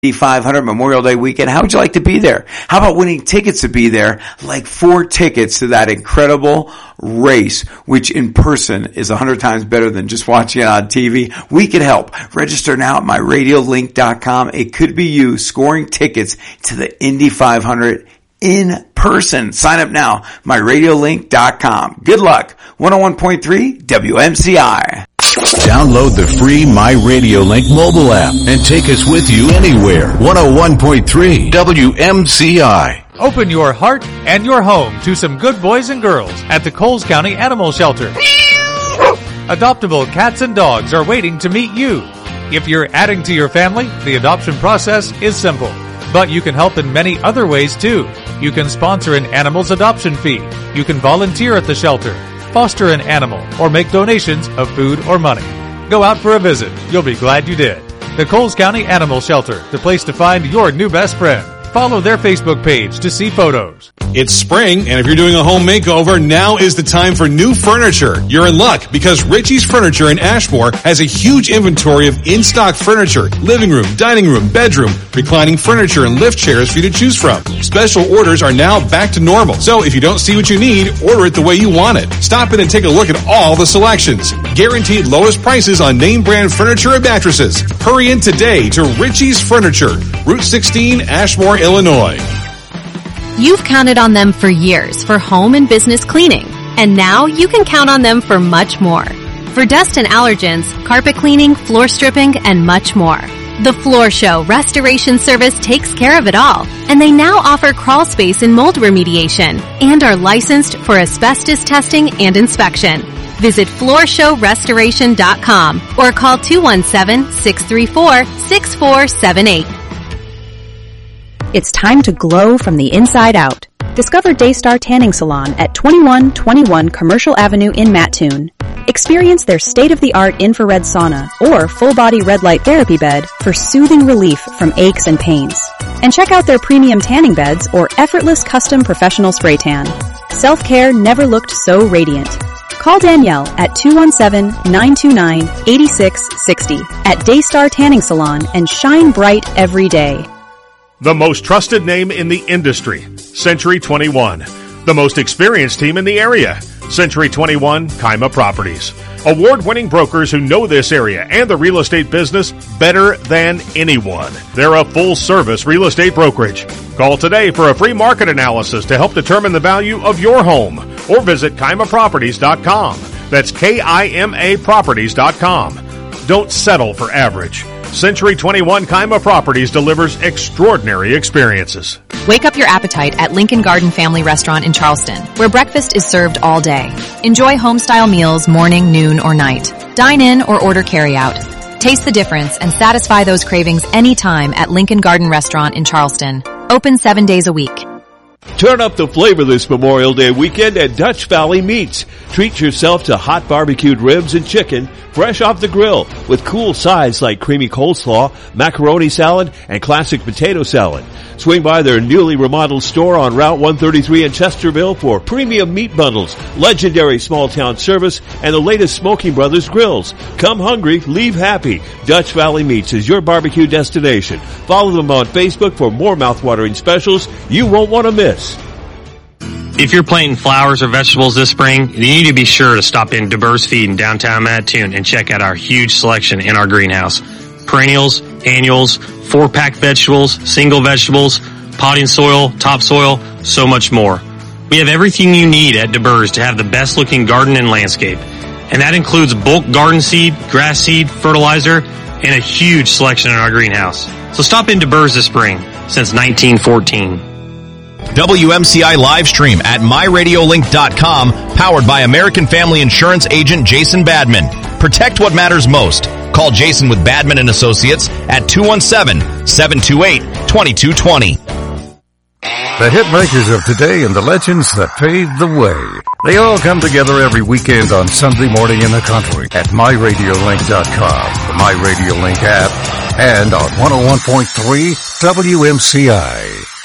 500 Memorial Day weekend. How would you like to be there? How about winning tickets to be there? Like 4 tickets to that incredible race, which in person is 100 times better than just watching it on TV. We could help. Register now at myradiolink.com. It could be you scoring tickets to the Indy 500 in person. Sign up now. myradiolink.com. Good luck. 101.3 WMCI. Download the free My Radio Link mobile app and take us with you anywhere. 101.3 WMCI. Open your heart and your home to some good boys and girls at the Coles County Animal Shelter. Adoptable cats and dogs are waiting to meet you. If you're adding to your family, the adoption process is simple. But you can help in many other ways too. You can sponsor an animal's adoption fee. You can volunteer at the shelter, foster an animal, or make donations of food or money. Go out for a visit. You'll be glad you did. The Coles County Animal Shelter, the place to find your new best friend. Follow their Facebook page to see photos. It's spring, and if you're doing a home makeover, now is the time for new furniture. You're in luck because Richie's Furniture in Ashmore has a huge inventory of in-stock furniture, living room, dining room, bedroom, reclining furniture, and lift chairs for you to choose from. Special orders are now back to normal, so if you don't see what you need, order it the way you want it. Stop in and take a look at all the selections. Guaranteed lowest prices on name brand furniture and mattresses. Hurry in today to Richie's Furniture, Route 16, Ashmore, Illinois. You've counted on them for years for home and business cleaning, and now you can count on them for much more. For dust and allergens, carpet cleaning, floor stripping, and much more. The Floor Show Restoration Service takes care of it all, and they now offer crawl space and mold remediation, and are licensed for asbestos testing and inspection. Visit FloorShowRestoration.com or call 217-634-6478. It's time to glow from the inside out. Discover Daystar Tanning Salon at 2121 Commercial Avenue in Mattoon. Experience their state-of-the-art infrared sauna or full-body red light therapy bed for soothing relief from aches and pains. And check out their premium tanning beds or effortless custom professional spray tan. Self-care never looked so radiant. Call Danielle at 217-929-8660 at Daystar Tanning Salon and shine bright every day. The most trusted name in the industry, Century 21. The most experienced team in the area, Century 21 Kaima Properties. Award-winning brokers who know this area and the real estate business better than anyone. They're a full-service real estate brokerage. Call today for a free market analysis to help determine the value of your home, or visit KaimaProperties.com. That's KIMAProperties.com. Don't settle for average. Century 21 Kaima Properties delivers extraordinary experiences. Wake up your appetite at Lincoln Garden Family Restaurant in Charleston, where breakfast is served all day. Enjoy home-style meals morning, noon, or night. Dine in or order carry-out. Taste the difference and satisfy those cravings anytime at Lincoln Garden Restaurant in Charleston. Open 7 days a week. Turn up the flavor this Memorial Day weekend at Dutch Valley Meats. Treat yourself to hot barbecued ribs and chicken fresh off the grill with cool sides like creamy coleslaw, macaroni salad, and classic potato salad. Swing by their newly remodeled store on Route 133 in Chesterville for premium meat bundles, legendary small-town service, and the latest Smoking Brothers grills. Come hungry, leave happy. Dutch Valley Meats is your barbecue destination. Follow them on Facebook for more mouthwatering specials you won't want to miss. If you're planting flowers or vegetables this spring, you need to be sure to stop in DeBurse Feed in downtown Mattoon and check out our huge selection in our greenhouse. Perennials, annuals, 4-pack vegetables, single vegetables, potting soil, topsoil, so much more. We have everything you need at DeBurse to have the best looking garden and landscape. And that includes bulk garden seed, grass seed, fertilizer, and a huge selection in our greenhouse. So stop in DeBurse this spring, since 1914. WMCI live stream at myradiolink.com, powered by American Family Insurance agent Jason Badman. Protect what matters most. Call Jason with Badman & Associates at 217-728-2220. The hit makers of today and the legends that paved the way. They all come together every weekend on Sunday morning in the country at myradiolink.com, the MyRadioLink app, and on 101.3 WMCI.